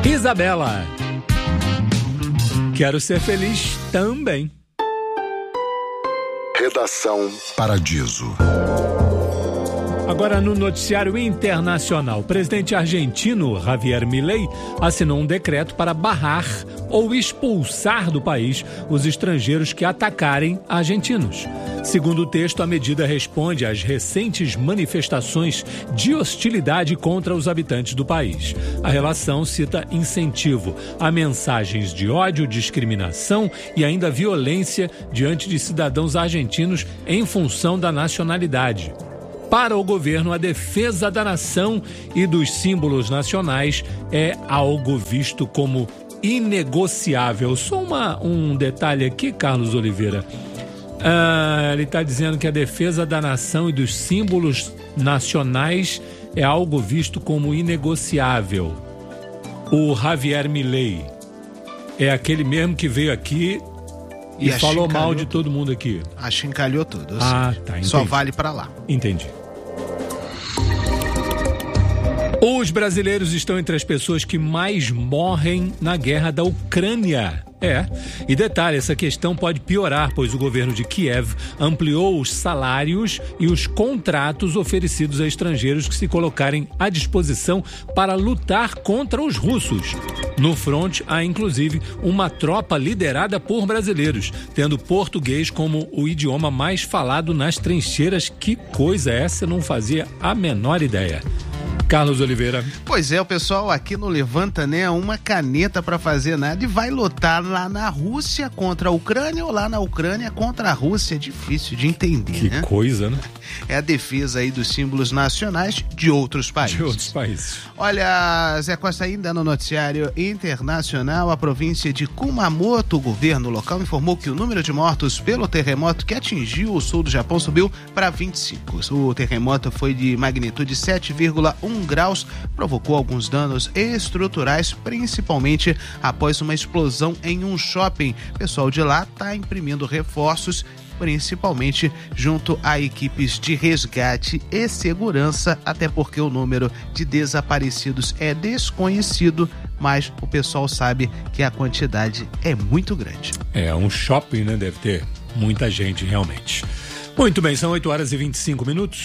Isabela. Quero ser feliz também. Redação Paradiso. Agora no noticiário internacional, o presidente argentino Javier Milei assinou um decreto para barrar ou expulsar do país os estrangeiros que atacarem argentinos. Segundo o texto, a medida responde às recentes manifestações de hostilidade contra os habitantes do país. A relação cita incentivo a mensagens de ódio, discriminação e ainda violência diante de cidadãos argentinos em função da nacionalidade. Para o governo, a defesa da nação e dos símbolos nacionais é algo visto como inegociável. Só um detalhe aqui, Carlos Oliveira. Ele está dizendo que a defesa da nação e dos símbolos nacionais é algo visto como inegociável. O Javier Milei é aquele mesmo que veio aqui e falou mal de todo mundo aqui. Achincalhou tudo. Tá, entendi. Só vale pra lá. Entendi. Os brasileiros estão entre as pessoas que mais morrem na guerra da Ucrânia. E detalhe, essa questão pode piorar, pois o governo de Kiev ampliou os salários e os contratos oferecidos a estrangeiros que se colocarem à disposição para lutar contra os russos. No fronte, há inclusive uma tropa liderada por brasileiros, tendo português como o idioma mais falado nas trincheiras. Que coisa é essa? Eu não fazia a menor ideia. Carlos Oliveira. Pois é, o pessoal aqui não levanta, né, uma caneta pra fazer nada e vai lutar lá na Rússia contra a Ucrânia ou lá na Ucrânia contra a Rússia. É difícil de entender, né? Que coisa, né? É a defesa aí dos símbolos nacionais de outros países. Olha, Zé Costa, ainda no noticiário internacional, a província de Kumamoto, o governo local informou que o número de mortos pelo terremoto que atingiu o sul do Japão subiu para 25. O terremoto foi de magnitude 7,1 graus, provocou alguns danos estruturais, principalmente após uma explosão em um shopping. O pessoal de lá está imprimindo reforços, principalmente junto a equipes de resgate e segurança, até porque o número de desaparecidos é desconhecido, mas o pessoal sabe que a quantidade é muito grande. Um shopping, né? Deve ter muita gente, realmente. Muito bem, são 8h25.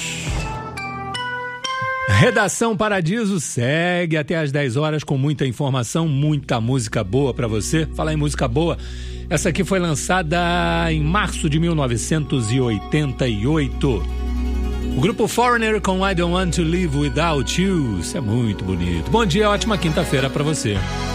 Redação Paradiso segue até às 10 horas com muita informação, muita música boa para você. Falar em música boa, essa aqui foi lançada em março de 1988. O grupo Foreigner com I Don't Want to Live Without You. Isso é muito bonito. Bom dia, ótima quinta-feira para você.